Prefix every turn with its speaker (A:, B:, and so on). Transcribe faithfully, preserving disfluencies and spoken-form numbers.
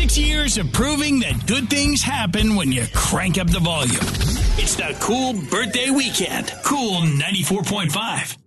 A: Six years of proving that good things happen when you crank up the volume. It's the Cool Birthday Weekend. Cool ninety-four point five.